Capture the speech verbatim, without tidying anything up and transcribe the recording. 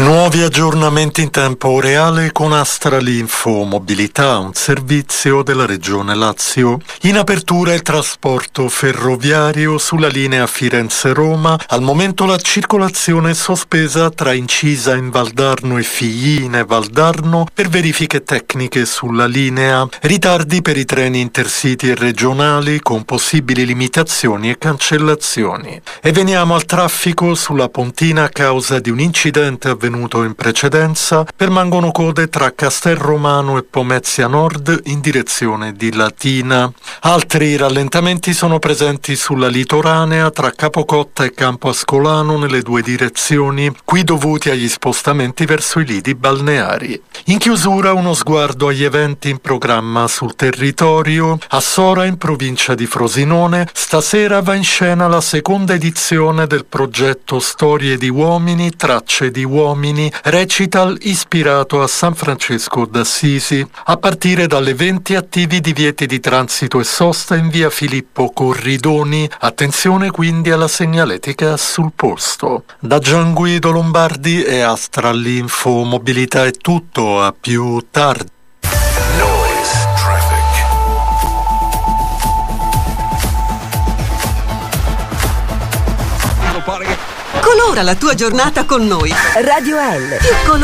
Nuovi aggiornamenti in tempo reale con Astralinfo Mobilità, un servizio della Regione Lazio. In apertura il trasporto ferroviario sulla linea Firenze-Roma. Al momento la circolazione è sospesa tra Incisa in Valdarno e Figline Valdarno per verifiche tecniche sulla linea. Ritardi per i treni intercity e regionali con possibili limitazioni e cancellazioni. E veniamo al traffico sulla Pontina a causa di un incidente avvenuto in precedenza. Permangono code tra Castelromano e Pomezia Nord in direzione di Latina. Altri rallentamenti sono presenti sulla litoranea tra Capocotta e Campo Ascolano nelle due direzioni, qui dovuti agli spostamenti verso i lidi balneari. In chiusura uno sguardo agli eventi in programma sul territorio. A Sora, in provincia di Frosinone, stasera va in scena la seconda edizione del progetto Storie di uomini, tracce di uomini, recital ispirato a San Francesco d'Assisi. A partire dalle venti attivi divieti di transito e sosta in via Filippo Corridoni. Attenzione quindi alla segnaletica sul posto. Da Gianguido Lombardi e Astralinfo Mobilità è tutto, a più tardi. Noise traffic. Colora la tua giornata con noi. Radio L. Più colore.